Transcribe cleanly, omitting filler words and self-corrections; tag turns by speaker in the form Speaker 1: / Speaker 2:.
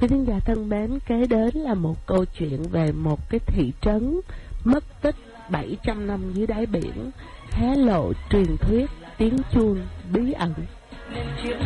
Speaker 1: Quý thính giả thân mến, kế đến là một câu chuyện về một cái thị trấn mất tích 700 năm dưới đáy biển, hé lộ truyền thuyết tiếng chuông bí ẩn.